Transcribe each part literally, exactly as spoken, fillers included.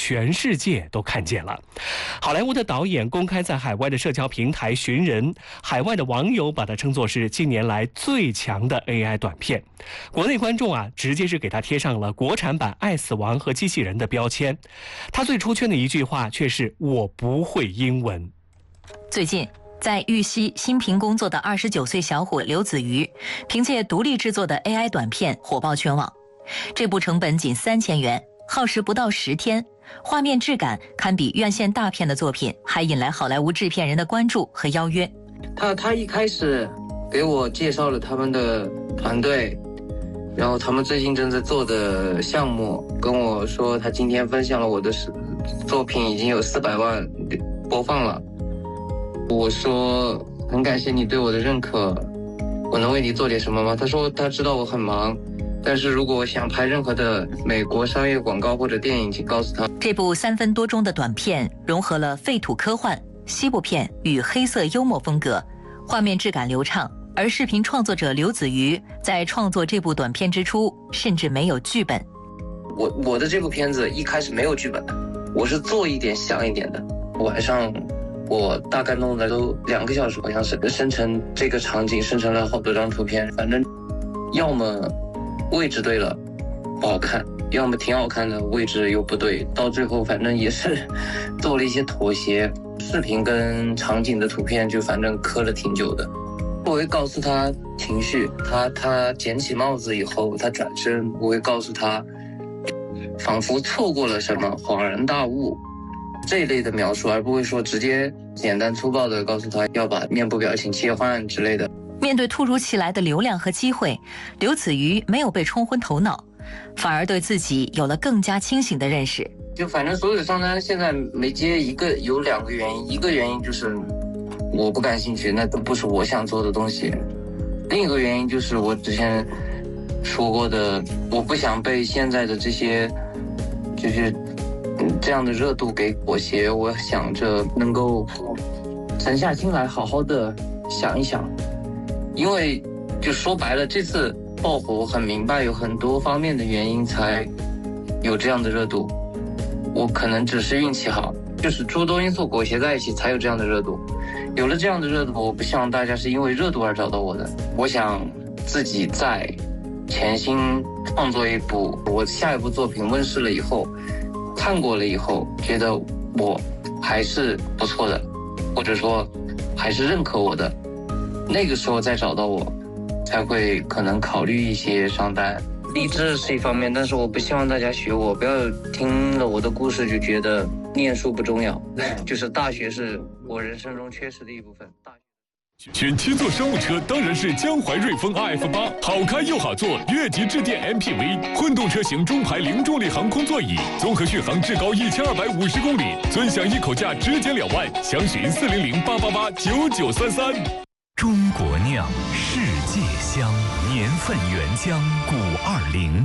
全世界都看见了。好莱坞的导演公开在海外的社交平台寻人，海外的网友把它称作是近年来最强的 A I 短片。国内观众啊，直接是给他贴上了国产版《爱死亡》和机器人的标签。他最出圈的一句话却是我不会英文。 最近在玉溪新平工作的二十九岁小伙刘子瑜，凭借独立制作的 A I 短片火爆全网。这部成本仅三千元，耗时不到十天，画面质感堪比院线大片的作品，还引来好莱坞制片人的关注和邀约。 他他一开始给我介绍了他们的团队，然后他们最近正在做的项目，跟我说他今天分享了我的作品已经有四百万播放了。我说很感谢你对我的认可，我能为你做点什么吗？他说他知道我很忙，但是如果我想拍任何的美国商业广告或者电影，请告诉他。 这部三分多钟的短片融合了废土科幻、西部片与黑色幽默风格，画面质感流畅。而视频创作者刘子瑜在创作这部短片之初，甚至没有剧本。 我我的这部片子一开始没有剧本的，我是做一点想一点的。晚上我大概弄了都两个小时，好像是生成这个场景，生成了好多张图片。反正要么位置对了不好看，要么挺好看的位置又不对，到最后反正也是做了一些妥协。视频跟场景的图片就反正磕了挺久的。我会告诉他情绪，他他捡起帽子以后他转身，我会告诉他仿佛错过了什么，恍然大悟这一类的描述，而不会说直接简单粗暴的告诉他要把面部表情切换之类的。 面对突如其来的流量和机会，刘子瑜没有被冲昏头脑，反而对自己有了更加清醒的认识。 就反正所有的商单现在没接一个，有两个原因，一个原因就是我不感兴趣，那都不是我想做的东西。另一个原因就是我之前说过的，我不想被现在的这些就是这样的热度给裹挟，我想着能够沉下心来好好的想一想。因为就说白了，这次爆火我很明白有很多方面的原因才有这样的热度，我可能只是运气好，就是诸多因素裹挟在一起才有这样的热度。有了这样的热度，我不希望大家是因为热度而找到我的，我想自己在潜心创作一部我下一部作品问世了以后，看过了以后觉得我还是不错的，或者说还是认可我的，那个时候再找到我才会可能考虑一些商单。励志是一方面，但是我不希望大家学我，不要听了我的故事就觉得念书不重要，就是大学是我人生中缺失的一部分。大选七座商务车当然是江淮瑞风 R F 八， 好开又好坐，越级致电 M P V， 混动车型中排零重力航空座椅，综合续航至高一千二百五十公里，尊享一口价直减两万，详询四零零八八八九九三三。 中国酿，世界香，年份原浆五二零。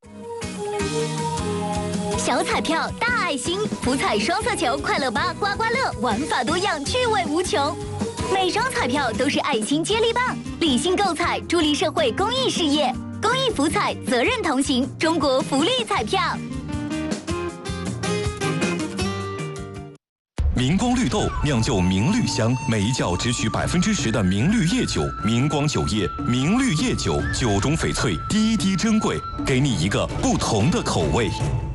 小彩票大爱心，福彩双色球快乐吧刮刮乐，玩法多样，趣味无穷。每张彩票都是爱心接力棒，理性购彩，助力社会公益事业。公益福彩，责任同行，中国福利彩票。 明光绿豆酿就明绿香，每一窖只取百分之十的明绿叶酒，明光酒业明绿叶酒，酒中翡翠，滴滴珍贵，给你一个不同的口味。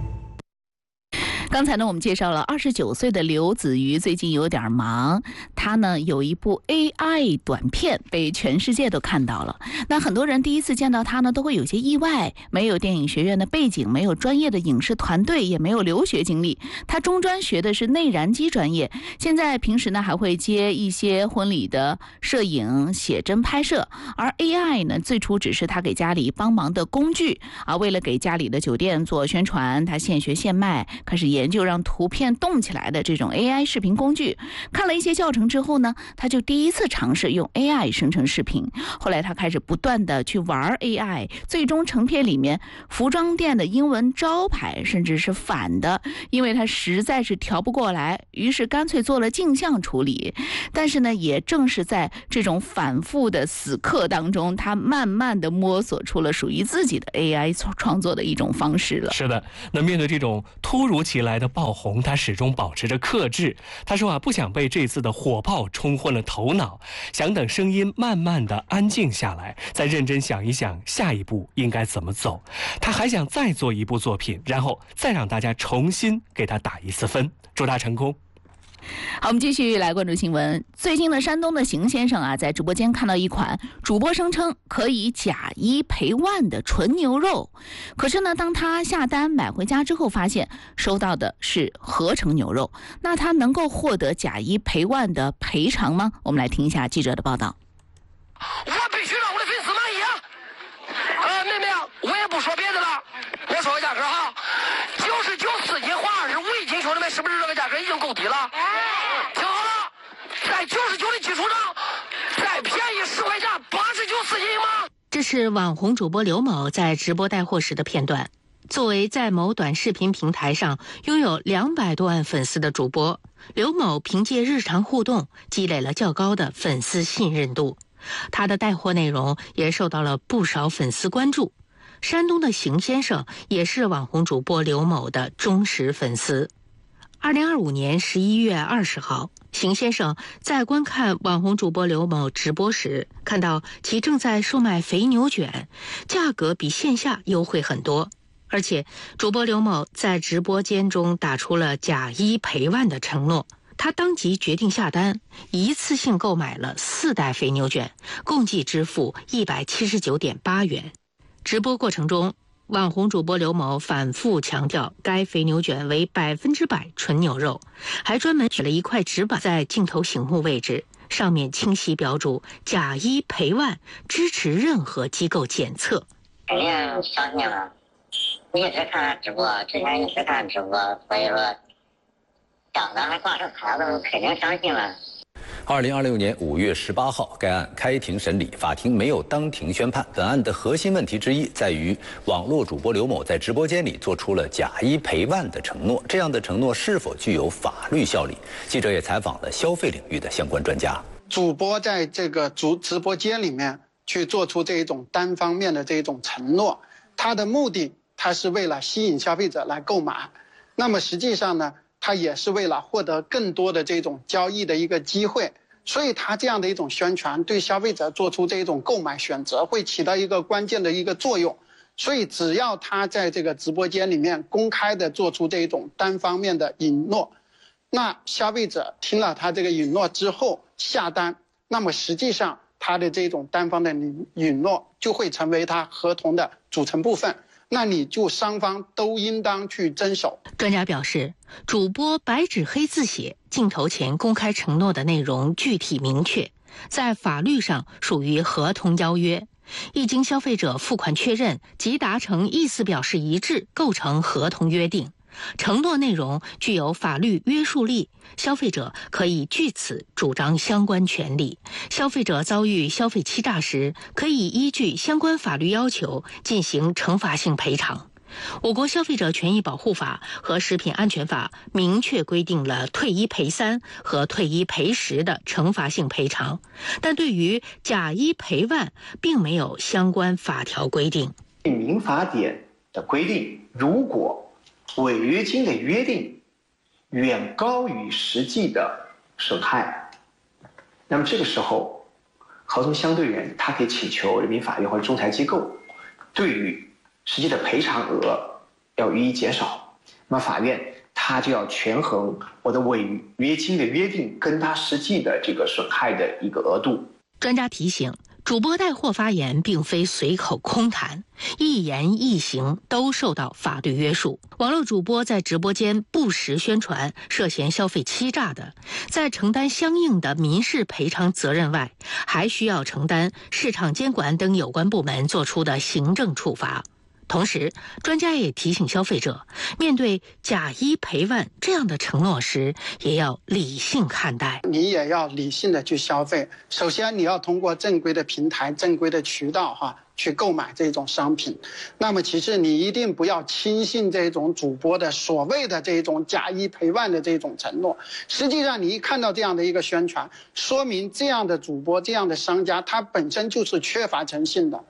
刚才呢，我们介绍了二十九岁的刘子瑜最近有点忙，他呢有一部 A I 短片被全世界都看到了。那很多人第一次见到他呢，都会有些意外，没有电影学院的背景，没有专业的影视团队，也没有留学经历。他中专学的是内燃机专业，现在平时呢还会接一些婚礼的摄影、写真拍摄。而 A I 呢，最初只是他给家里帮忙的工具啊。为了给家里的酒店做宣传，他现学现卖，开始研究让图片动起来的这种 A I 视频工具。看了一些教程之后呢，他就第一次尝试用 A I 生成视频。后来他开始不断的去玩 A I， 最终成片里面服装店的英文招牌甚至是反的，因为他实在是调不过来，于是干脆做了镜像处理。但是呢，也正是在这种反复的死磕当中，他慢慢的摸索出了属于自己的 A I 创作的一种方式了。 是的，那面对这种突如其来来的爆红，他始终保持着克制。他说啊，不想被这次的火爆冲昏了头脑，想等声音慢慢的安静下来，再认真想一想下一步应该怎么走。他还想再做一部作品，然后再让大家重新给他打一次分，祝他成功。 好，我们继续来关注新闻。最近的山东的邢先生啊，在直播间看到一款主播声称可以假一赔万的纯牛肉，可是呢，当他下单买回家之后，发现收到的是合成牛肉，那他能够获得假一赔万的赔偿吗？我们来听一下记者的报道。 我必须让我的粉丝满意啊！呃，妹妹，我也不说别的了，我说个价格哈，九十九四斤换二十五一斤，兄弟们，是不是这个价格已经够低了？听好了，在九十九的基础上，再便宜十块钱，八十九四斤吗？ 这是网红主播刘某在直播带货时的片段。作为在某短视频平台上拥有两百多万粉丝的主播，刘某凭借日常互动积累了较高的粉丝信任度。他的带货内容也受到了不少粉丝关注。山东的邢先生也是网红主播刘某的忠实粉丝。二零二五年十一月二十号，邢先生在观看网红主播刘某直播时，看到其正在售卖肥牛卷，价格比线下优惠很多。而且主播刘某在直播间中打出了假一赔万的承诺，他当即决定下单，一次性购买了四袋肥牛卷，共计支付一百七十九点八元。直播过程中，网红主播刘某反复强调该肥牛卷为百分之百纯牛肉，还专门取了一块纸板在镜头醒目位置，上面清晰标注假一赔万，支持任何机构检测。 肯定相信了，一直看直播，之前一直看直播，所以说长得还挂上牌子，肯定相信了。 二零二六年五月十八号，该案开庭审理，法庭没有当庭宣判。本案的核心问题之一在于，网络主播刘某在直播间里做出了假一赔万的承诺，这样的承诺是否具有法律效力？记者也采访了消费领域的相关专家。 主播在这个主直播间里面去做出这种单方面的这种承诺，他的目的，他是为了吸引消费者来购买，那么实际上呢，他也是为了获得更多的这种交易的一个机会，所以他这样的一种宣传对消费者做出这种购买选择会起到一个关键的一个作用。所以只要他在这个直播间里面公开的做出这种单方面的允诺，那消费者听了他这个允诺之后下单，那么实际上他的这种单方的允诺就会成为他合同的组成部分，那你就双方都应当去遵守。 专家表示，主播白纸黑字写，镜头前公开承诺的内容具体明确，在法律上属于合同邀约，一经消费者付款确认即达成意思表示一致，构成合同约定。承诺内容具有法律约束力，消费者可以据此主张相关权利。消费者遭遇消费欺诈时，可以依据相关法律要求进行惩罚性赔偿。我国消费者权益保护法和食品安全法明确规定了退一赔三和退一赔十的惩罚性赔偿，但对于假一赔万并没有相关法条规定。 民法典的规定，如果违约金的约定远高于实际的损害，那么这个时候合同相对人他可以请求人民法院或者仲裁机构对于实际的赔偿额要予以减少，那么法院他就要权衡我的违约金的约定跟他实际的这个损害的一个额度。 专家提醒，主播带货发言并非随口空谈，一言一行都受到法律约束。网络主播在直播间不实宣传，涉嫌消费欺诈的，在承担相应的民事赔偿责任外，还需要承担市场监管等有关部门作出的行政处罚。同时，专家也提醒消费者，面对假一赔万这样的承诺时，也要理性看待。 你也要理性的去消费。首先，你要通过正规的平台、正规的渠道哈去购买这种商品。那么，其次你一定不要轻信这种主播的所谓的这种假一赔万的这种承诺。实际上，你一看到这样的一个宣传，说明这样的主播、这样的商家，他本身就是缺乏诚信的。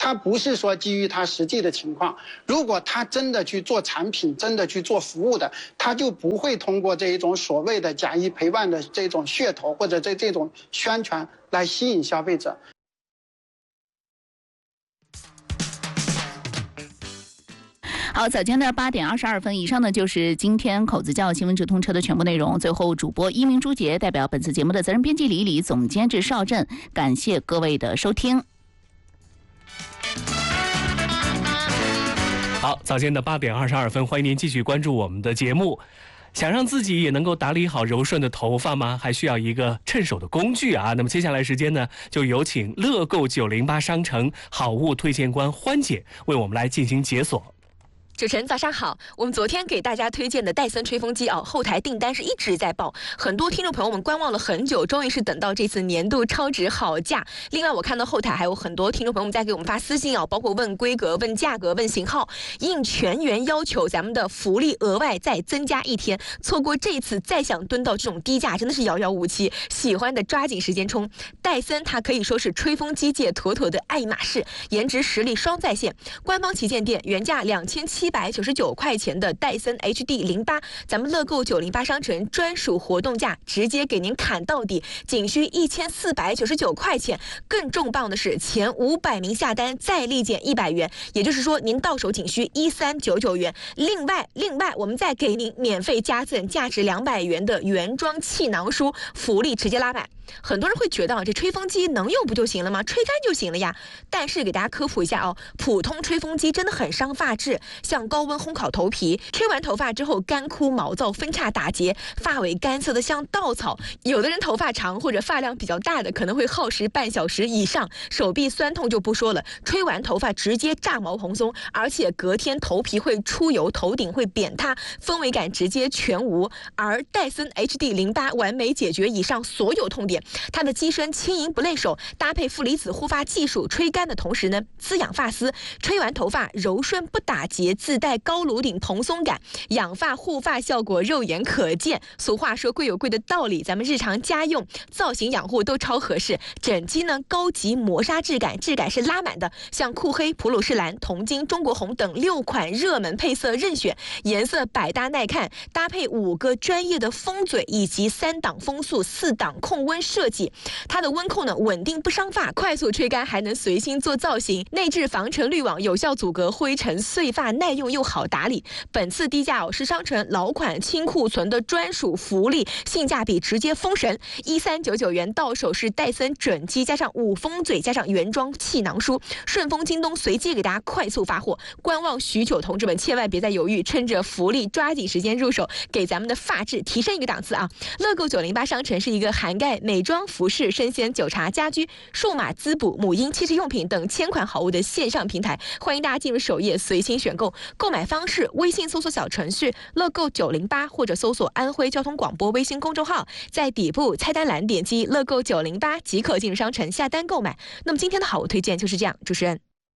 它不是说基于它实际的情况。如果它真的去做产品，真的去做服务的，它就不会通过这一种所谓的假一赔万的这种噱头或者这这种宣传来吸引消费者。 好，早间的八点二十二分，以上呢就是今天口子窖新闻直通车的全部内容。最后，主播一鸣、朱杰代表本次节目的责任编辑李李，总监制邵振，感谢各位的收听。 好，早间的八点二十二分，欢迎您继续关注我们的节目。想让自己也能够打理好柔顺的头发吗？还需要一个趁手的工具啊！那么接下来时间呢，就有请乐购九零八商城好物推荐官欢姐为我们来进行解锁。 主持人早上好，我们昨天给大家推荐的戴森吹风机啊，后台订单是一直在爆，很多听众朋友们观望了很久，终于是等到这次年度超值好价。另外，我看到后台还有很多听众朋友们在给我们发私信啊，包括问规格、问价格、问型号，应全员要求，咱们的福利额外再增加一天，错过这次再想蹲到这种低价，真的是遥遥无期。喜欢的抓紧时间冲！戴森它可以说是吹风机界妥妥的爱马仕，颜值实力双在线。官方旗舰店原价两千七百九十九块钱的戴森 H D 零八，咱们乐购九零八商城专属活动价，直接给您砍到底，仅需一千四百九十九块钱。更重磅的是，前五百名下单再立减一百元，也就是说您到手仅需一三九九元。另外，另外我们再给您免费加赠价值两百元的原装气囊书，福利直接拉满。很多人会觉得啊，这吹风机能用不就行了吗？吹干就行了呀。但是给大家科普一下哦，普通吹风机真的很伤发质，像高温烘烤头皮，吹完头发之后干枯毛躁、分叉打结，发尾干涩的像稻草。有的人头发长或者发量比较大的，可能会耗时半小时以上，手臂酸痛就不说了，吹完头发直接炸毛蓬松，而且隔天头皮会出油，头顶会扁塌，氛围感直接全无。而戴森 H D 零八完美解决以上所有痛点。它的机身轻盈不累手，搭配负离子护发技术，吹干的同时呢，滋养发丝，吹完头发柔顺不打结，自带高颅顶蓬松感，养发护发效果肉眼可见。俗话说贵有贵的道理，咱们日常家用造型养护都超合适。整机呢高级磨砂质感，质感是拉满的，像酷黑、普鲁士蓝、铜金、中国红等六款热门配色任选，颜色百搭耐看，搭配五个专业的风嘴以及三档风速、四档控温设计，它的温控呢稳定不伤发，快速吹干，还能随心做造型。内置防尘滤网，有效阻隔灰尘碎发，耐用又好打理。本次低价哦是商城老款清库存的专属福利，性价比直接封神，一三九九元到手是戴森整机加上五风嘴加上原装气囊书，顺丰、京东随机给大家快速发货。观望许久，同志们千万别再犹豫，趁着福利抓紧时间入手，给咱们的发质提升一个档次啊！乐购九零八商城是一个涵盖美妆、服饰、生鲜、酒茶、家居、数码滋补、母婴、汽车用品等千款好物的线上平台，欢迎大家进入首页随心选购。购买方式：微信搜索小程序乐购九零八，或者搜索安徽交通广播微信公众号，在底部菜单栏点击乐购九零八即可进入商城下单购买。那么今天的好物推荐就是这样，主持人。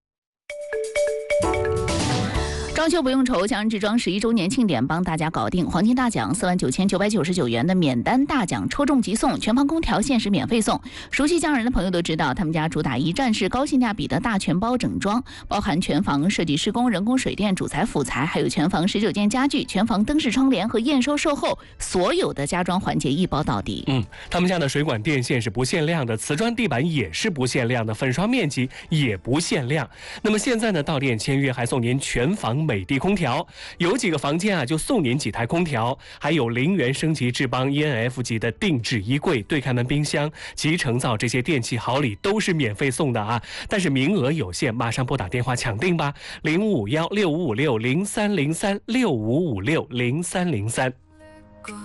装修不用愁，强人制装十一周年庆典帮大家搞定，黄金大奖四万九千九百九十九元的免单大奖，抽中即送，全房空调限时免费送。熟悉匠人的朋友都知道，他们家主打一站式高性价比的大全包整装，包含全房设计施工、人工水电、主材辅材，还有全房十九件家具、全房灯饰窗帘和验收售后，所有的家装环节一包到底。 嗯，他们家的水管电线是不限量的，瓷砖地板也是不限量的，粉刷面积也不限量。那么现在呢，到店签约还送您全房美的空调，有几个房间啊就送您几台空调，还有零元升级智邦 E N F 级的定制衣柜、对开门冰箱、集成灶这些电器好礼都是免费送的啊！但是名额有限，马上拨打电话抢订吧，零五五幺六五五六零三零三六五五六零三零三。